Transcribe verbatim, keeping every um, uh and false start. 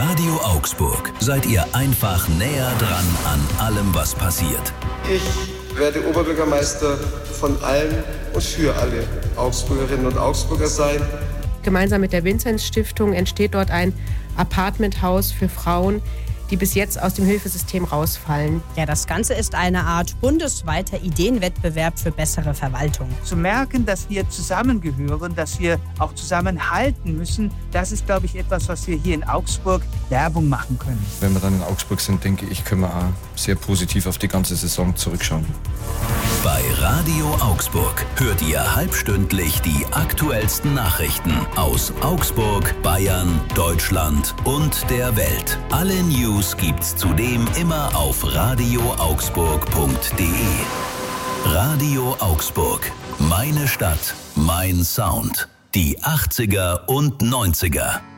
Radio Augsburg seid ihr einfach näher dran an allem, was passiert. Ich werde Oberbürgermeister von allen und für alle Augsburgerinnen und Augsburger sein. Gemeinsam mit der Vinzenz-Stiftung entsteht dort ein Apartmenthaus für Frauen, die bis jetzt aus dem Hilfesystem rausfallen. Ja, das Ganze ist eine Art bundesweiter Ideenwettbewerb für bessere Verwaltung. Zu merken, dass wir zusammengehören, dass wir auch zusammenhalten müssen, das ist, glaube ich, etwas, was wir hier in Augsburg Werbung machen können. Wenn wir dann in Augsburg sind, denke ich, können wir auch sehr positiv auf die ganze Saison zurückschauen. Bei Radio Augsburg hört ihr halbstündlich die aktuellsten Nachrichten aus Augsburg, Bayern, Deutschland und der Welt. Alle News gibt's zudem immer auf radio augsburg punkt de. Radio Augsburg. Meine Stadt, mein Sound. Die achtziger und neunziger.